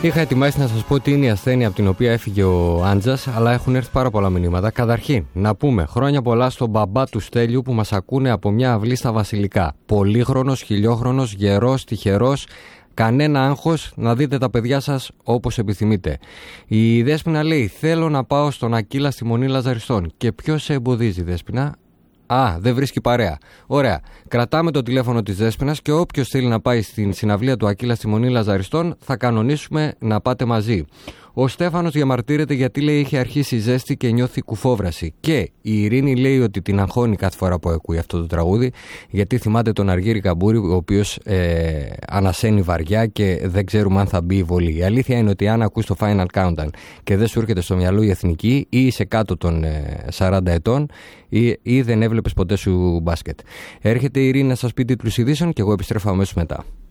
Είχα ετοιμάσει να σας πω τι είναι η ασθένεια από την οποία έφυγε ο Άντζας, αλλά έχουν έρθει πάρα πολλά μηνύματα. Καταρχήν, να πούμε χρόνια πολλά στον μπαμπά του Στέλιου που μας ακούνε από μια αυλή στα Βασιλικά. Πολύχρονος, χιλιόχρονος, γερός, τυχερός. Κανένα άγχος, να δείτε τα παιδιά σας όπως επιθυμείτε. Η Δέσποινα λέει: θέλω να πάω στον Ακύλα στη Μονή Λαζαριστών. Και ποιος σε εμποδίζει, Δέσποινα? Δεν βρίσκει παρέα. Ωραία. Κρατάμε το τηλέφωνο της Δέσποινας και όποιος θέλει να πάει στην συναυλία του Ακύλα στη Μονή Λαζαριστών θα κανονίσουμε να πάτε μαζί. Ο Στέφανος διαμαρτύρεται γιατί λέει έχει αρχίσει ζέστη και νιώθει κουφόβραση. Και η Ειρήνη λέει ότι την αγχώνει κάθε φορά που ακούει αυτό το τραγούδι, γιατί θυμάται τον Αργύρη Καμπούρη, ο οποίος ανασένει βαριά και δεν ξέρουμε αν θα μπει η βολή. Η αλήθεια είναι ότι αν ακούς το Final Countdown και δεν σου έρχεται στο μυαλό η εθνική, ή είσαι κάτω των 40 ετών, ή δεν έβλεπες ποτέ σου μπάσκετ. Έρχεται η Ειρήνη να σας πει τίτλους ειδήσεων και εγώ επιστρέφω αμέσως μετά.